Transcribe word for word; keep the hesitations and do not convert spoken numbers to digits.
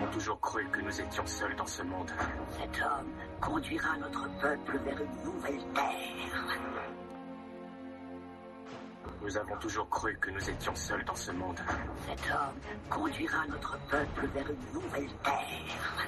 toujours cru que nous étions seuls dans ce monde. Cet homme conduira notre peuple vers une nouvelle terre. Nous avons toujours cru que nous étions seuls dans ce monde. Cet homme conduira notre peuple vers une nouvelle terre.